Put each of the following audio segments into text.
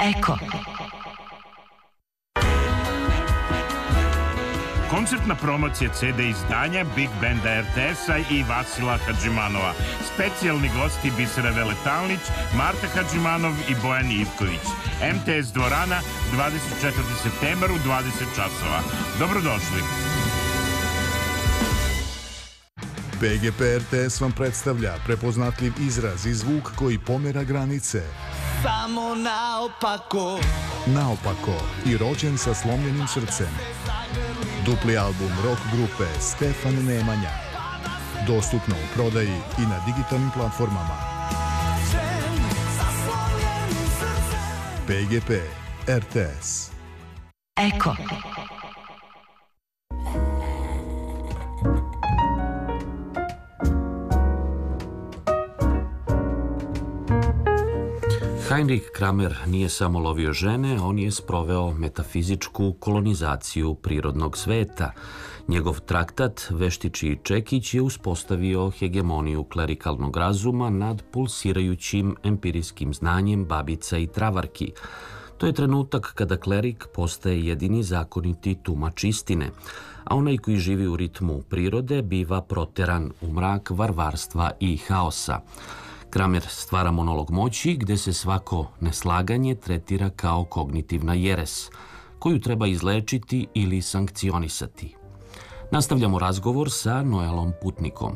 Eko. Koncertna promocija CD izdanja Big Banda RTS-a i Vasila Hadžimanova. Specijalni gosti Bisera Veletalnić, Marta Hadžimanov i Bojan Ivković. MTS dvorana, 24. septembar u 20 časova. Dobrodošli. PGP RTS vam predstavlja prepoznatljiv izraz i zvuk koji pomera granice. Samo naopako. Naopako i rođen sa slomljenim srcem. Dupli album rock grupe Stefan Nemanja. Dostupno u prodaji i na digitalnim platformama. PGP RTS. Eko. Heinrich Kramer nije samo lovio žene, on je sproveo metafizičku kolonizaciju prirodnog sveta. Njegov traktat Veštičiji Čekić je uspostavio hegemoniju klerikalnog razuma nad pulsirajućim empirijskim znanjem babica i travarki. To je trenutak kada klerik postaje jedini zakoniti tumač istine, a onaj koji živi u ritmu prirode biva proteran u mrak varvarstva i haosa. Kramer stvara monolog moći gde se svako neslaganje tretira kao kognitivna jeres, koju treba izlečiti ili sankcionisati. Nastavljamo razgovor sa Noelom Putnikom.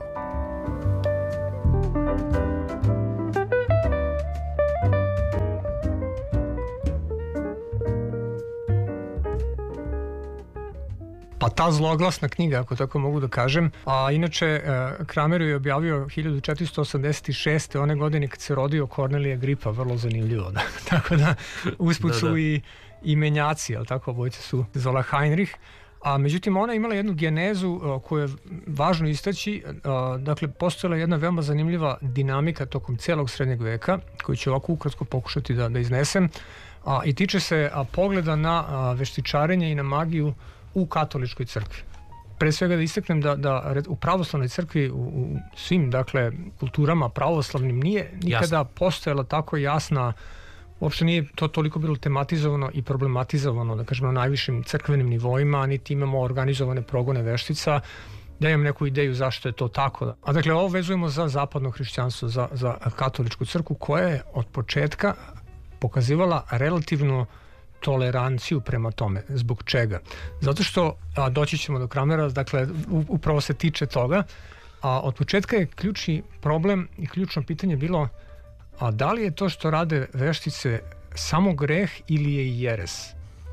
Pa ta zloglasna knjiga, ako tako mogu da kažem, a inače Kramer je objavio 1486. one godine kad se rodio Kornelije Agripa, vrlo zanimljivo. Tako da usput su i imenjaci, ali tako, obojice su Zola Heinrich. A međutim, ona je imala jednu genezu koju je važno istaći. Dakle, postojala jedna veoma zanimljiva dinamika tokom celog srednjeg veka, koju ću ovako ukratko pokušati da iznesem, i tiče se pogleda na veštičarenje i na magiju u katoličkoj crkvi. Pre svega da istaknem da u pravoslavnoj crkvi, u svim, dakle, kulturama pravoslavnim nije nikada postojala tako jasna, uopšte nije to toliko bilo tematizovano i problematizovano, da kažemo, na najvišim crkvenim nivoima, niti imamo organizovane progone veštica, da imam neku ideju zašto je to tako. A dakle, ovo vezujemo za zapadno hrišćanstvo, za katoličku crkvu, koja je od početka pokazivala relativno toleranciju prema tome. Zbog čega? Zato što, doći ćemo do Kramera, dakle, upravo se tiče toga, od početka je ključni problem i ključno pitanje bilo da li je to što rade veštice samo greh ili je i jeres?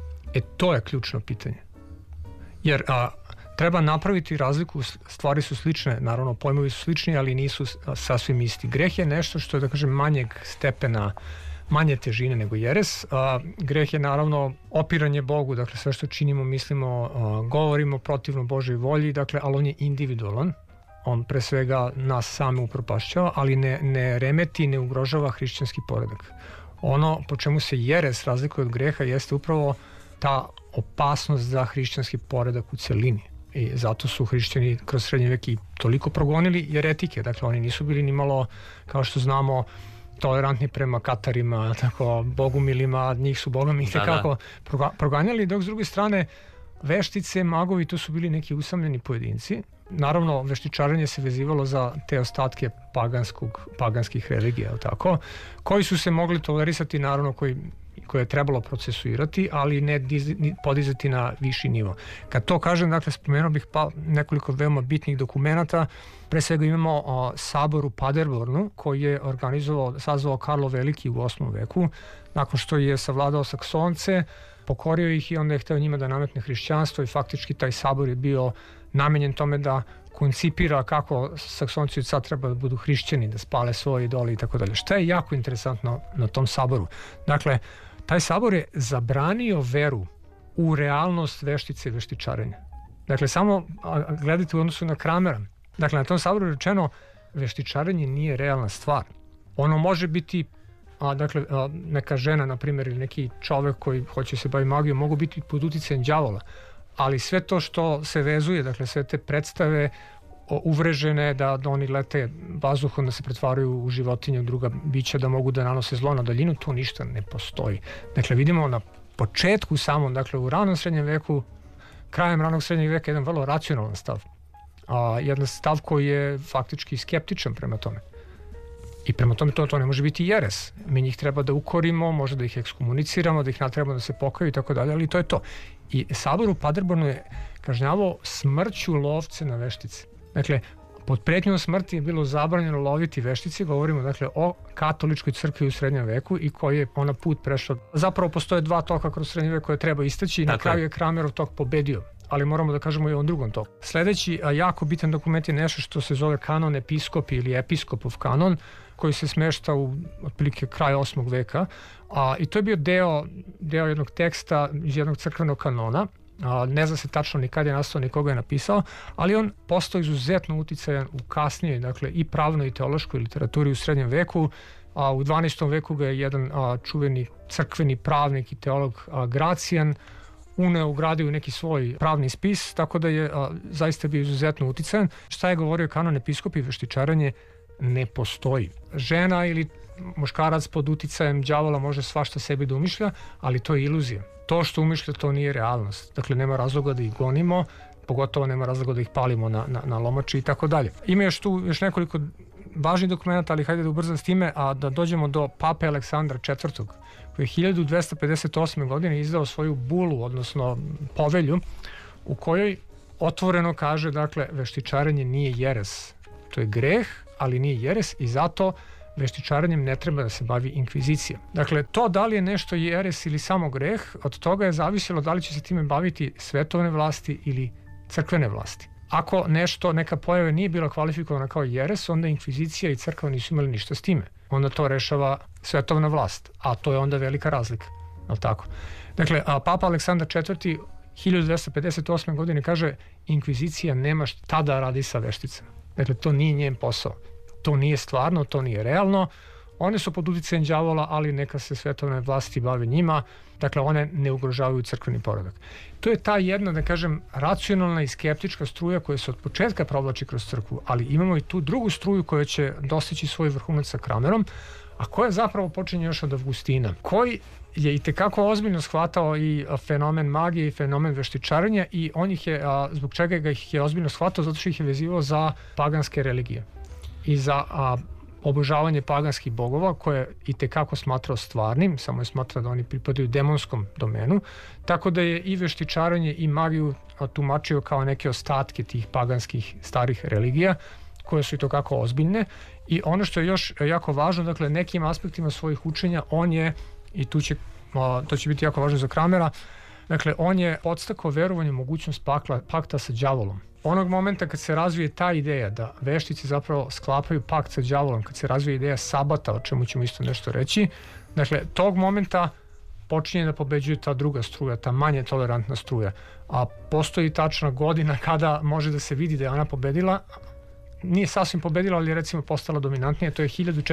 To je ključno pitanje. Jer treba napraviti razliku, stvari su slične, naravno pojmovi su slični, ali nisu sasvim isti. Greh je nešto što je, da kažem, manjeg stepena, manje težine nego jeres. Greh je naravno opiranje Bogu, dakle sve što činimo, mislimo, govorimo protivno Božoj volji, dakle, ali on je individualan, on pre svega nas same upropašćava, ali ne remeti, ne ugrožava hrišćanski poredak. Ono po čemu se jeres razlikuje od greha jeste upravo ta opasnost za hrišćanski poredak u celini. I zato su hrišćani kroz srednji vek i toliko progonili jeretike, dakle oni nisu bili ni malo, kao što znamo, tolerantni prema Katarima, tako, bogumilima, njih su bogami i tekako proganjali, dok s druge strane veštice, magovi, to su bili neki usamljeni pojedinci. Naravno, veštičarenje se vezivalo za te ostatke paganskih religija, tako, koji su se mogli tolerisati, naravno, koje je trebalo procesuirati, ali ne podizati na viši nivo. Kad to kažem, dakle, spomenuo bih nekoliko veoma bitnih dokumenata. Pre svega imamo sabor u Paderbornu, koji je sazvao Karlo Veliki u 8. veku, nakon što je savladao Saksonce, pokorio ih i onda je hteo njima da nametne hrišćanstvo i faktički taj sabor je bio namenjen tome da koncipira kako Saksonci od sad treba da budu hrišćani, da spale svoje idole i tako dalje. Šta je jako interesantno na tom saboru? Dakle, taj sabor je zabranio veru u realnost veštice i veštičarenja. Dakle, samo gledajte u odnosu na Kramera. Dakle, na tom saboru je rečeno veštičarenje nije realna stvar. Ono može biti, dakle, neka žena, na primjer, ili neki čovek koji hoće se baviti magijom, mogu biti pod uticajem đavola, ali sve to što se vezuje, dakle, sve te predstave uvrežene, da oni lete vazduhom, da se pretvaraju u životinje, u druga bića, da mogu da nanose zlo na daljinu, to ništa ne postoji. Dakle, vidimo na početku samom, dakle u ranom srednjem veku, krajem ranog srednjeg veka, jedan vrlo racionalan stav. Jedan stav koji je faktički skeptičan prema tome. I prema tome to ne može biti jeres. Mi njih treba da ukorimo, možda da ih ekskomuniciramo, da ih natremo da se pokaju i tako dalje, ali to je to. I sabor u Paderbornu je kažnjavao smrću lovce na veštice. Dakle, pod pretnjom smrti je bilo zabranjeno loviti veštice, govorimo dakle o katoličkoj crkvi u srednjem veku i koji je ona put prešao. Zapravo postoje dva toka kroz srednji vek koje treba istaći i na kraju je Kramerov tok pobedio. Ali moramo da kažemo i o drugom toku. Sledeći jako bitan dokument je nešto što se zove kanon episkopi ili episkopov kanon, koji se smešta u otprilike kraj 8. veka. I to je bio deo jednog teksta iz jednog crkvenog kanona. Ne zna se tačno ni kad je nastao, ni koga je napisao, ali on postao izuzetno uticajan u kasnijoj, dakle i pravnoj i teološkoj literaturi u srednjem veku. U 12. veku ga je jedan čuveni crkveni pravnik i teolog Gracijan uneo, ugradio u neki svoj pravni spis, tako da je zaista bio izuzetno uticajan. Šta je govorio kanon episkopi? Veštičarenje ne postoji. Žena ili muškarac pod uticajem đavola može svašta sebi da umišlja, ali to je iluzija. To što umišlja, to nije realnost. Dakle, nema razloga da ih gonimo, pogotovo nema razloga da ih palimo na lomači i tako dalje. Ima još nekoliko važnih dokumenta, ali hajde da ubrzam s time, a da dođemo do pape Aleksandra IV. Koji je 1258. godine izdao svoju bulu, odnosno povelju, u kojoj otvoreno kaže, dakle, veštičarenje nije jeres. To je greh, ali nije jeres i zato veštičarenjem ne treba da se bavi inkvizicija. Dakle, to da li je nešto jeres ili samo greh, od toga je zavisilo da li će se time baviti svetovne vlasti ili crkvene vlasti. Ako neka pojava nije bila kvalifikovana kao jeres, onda inkvizicija i crkva nisu imali ništa s time. Onda to rešava svetovna vlast, a to je onda velika razlika. Tako? Dakle, papa Aleksandar IV. 1258. godine kaže inkvizicija nema šta da radi sa vešticama. Dakle, to nije njen posao. To nije stvarno, to nije realno. One su pod uticajem đavola, ali neka se svetovne vlasti bave njima. Dakle, one ne ugrožavaju crkveni poredak. To je ta jedna, da kažem, racionalna i skeptička struja koja se od početka provlači kroz crkvu, ali imamo i tu drugu struju koja će dostići svoj vrhunac sa Kramerom, a koja zapravo počinje još od Avgustina, koji je i tekako ozbiljno shvatao i fenomen magije i fenomen veštičarenja i on ih je, zbog čega ga ih je ozbiljno shvatao, zato što ih je vezivao za paganske religije i za obožavanje paganskih bogova, koje i tekako smatrao stvarnim, samo je smatrao da oni pripadaju demonskom domenu, tako da je i veštičarenje i magiju tumačio kao neke ostatke tih paganskih starih religija, koje su i to kako ozbiljne. I ono što je još jako važno, dakle, nekim aspektima svojih učenja, on je, i to će biti jako važno za Kramera, dakle, on je podstakao verovanje u mogućnost pakta sa đavolom. Onog momenta kad se razvije ta ideja da veštice zapravo sklapaju pakt sa đavolom, kad se razvije ideja sabata, o čemu ćemo isto nešto reći, dakle, tog momenta počinje da pobeđuje ta druga struja, ta manje tolerantna struja. A postoji tačna godina kada može da se vidi da je ona pobedila, nije sasvim pobedila, ali je recimo postala dominantnija, to je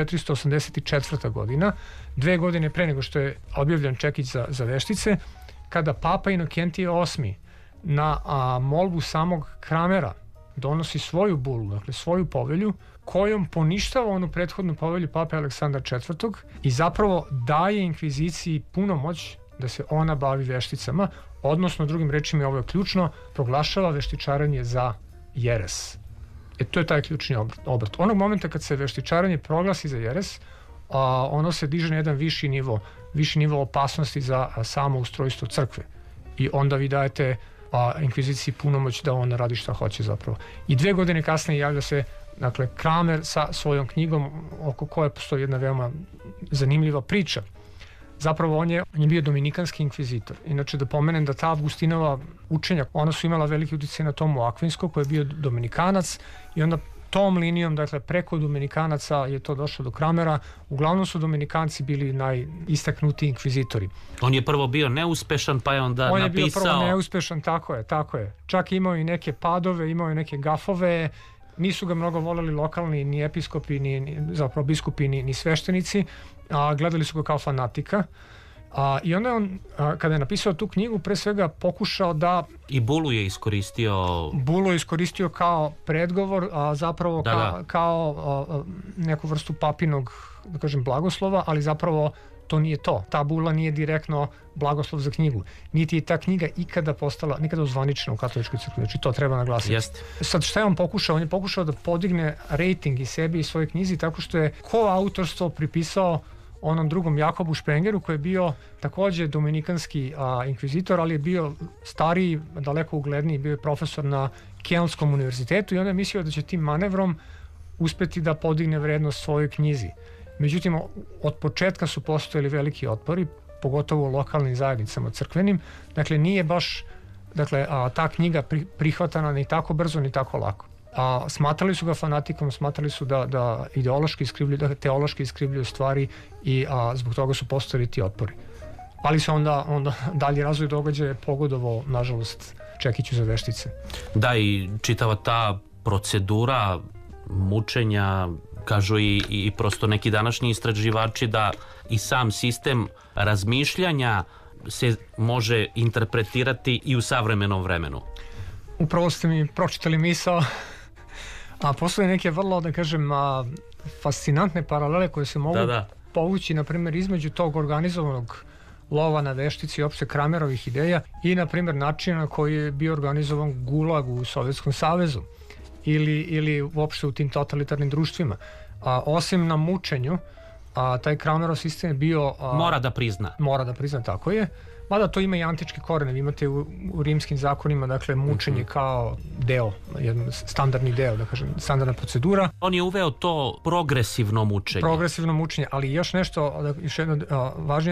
1484. godina, 2 godine pre nego što je objavljen čekić za veštice, kada papa Inokentije VIII na molbu samog Kramera donosi svoju bulu, dakle svoju povelju, kojom poništava onu prethodnu povelju pape Aleksandra IV. I zapravo daje inkviziciji puno moć da se ona bavi vešticama, odnosno, drugim rečima, ovo je ključno, proglašava veštičarenje za jeres. To je taj ključni obrt. Onog momenta kad se veštičarenje proglasi za jeres, ono se diže na jedan viši nivo opasnosti za samo ustrojstvo crkve. I onda vi dajete inkviziciji puno moć da ona radi šta hoće zapravo. I 2 godine kasnije javlja se, dakle, Kramer sa svojom knjigom oko koje postoji jedna veoma zanimljiva priča. Zapravo on je bio dominikanski inkvizitor. Inače, da pomenem da ta Avgustinova učenja, ona su imala veliki utjecaj na Tomu Akvinskog, koji je bio dominikanac, i onda tom linijom, dakle, preko dominikanaca je to došlo do Kramera. Uglavnom su dominikanci bili najistaknutiji inkvizitori. On je prvo bio neuspešan, pa je onda napisao... On je bio prvo neuspešan, tako je. Čak imao i neke padove, imao i neke gafove. Nisu ga mnogo voleli lokalni ni episkopi, zapravo biskupi, ni sveštenici. Gledali su ga kao fanatika. I onda je on, kada je napisao tu knjigu, pre svega pokušao da... I Bulu je iskoristio... Bulu je iskoristio kao predgovor, a zapravo kao neku vrstu papinog, da kažem, blagoslova, ali zapravo to nije to. Ta bula nije direktno blagoslov za knjigu. Niti je ta knjiga nikada ozvaničena u katoličkoj crkvi. Znači to treba naglasiti. Jeste. Sad šta je on pokušao? On je pokušao da podigne rating i sebi i svojoj knjizi tako što je koautorstvo pripisao onom drugom Jakobu Šprengeru, koji je bio takođe dominikanski inkvizitor, ali je bio stariji, daleko ugledniji, bio je profesor na Kelnskom univerzitetu i onda je mislio da će tim manevrom uspeti da podigne vrednost svojoj knjizi. Međutim, od početka su postojali veliki otpori, pogotovo u lokalnim zajednicama crkvenim. Dakle, nije baš ta knjiga prihvatana ni tako brzo, ni tako lako. Smatrali su ga fanatikom, smatrali su da ideološki iskrivljuju, da teološki iskrivljuju stvari i zbog toga su postojali ti otpori. Ali se onda dalje razvoj događaja pogodovao, nažalost, Čekiću za veštice. Da, i čitava ta procedura mučenja, kažu i prosto neki današnji istraživači da i sam sistem razmišljanja se može interpretirati i u savremenom vremenu. Upravo ste mi pročitali misao, a postoje neke vrlo, da kažem, fascinantne paralele koje se mogu povući, na primjer, između tog organizovanog lova na veštici i opšte Kramerovih ideja i, na primjer, načina na koji je bio organizovan gulag u Sovjetskom savezu ili uopšte u tim totalitarnim društvima. Osim na mučenju, taj Kramerov sistem je bio... Mora da prizna, tako je. Mada to ima i antičke korene. Vi imate u rimskim zakonima, dakle, mučenje kao deo, jedan standardni deo, da kažem, standardna procedura. On je uveo to progresivno mučenje. Ali još nešto, još jedna važnija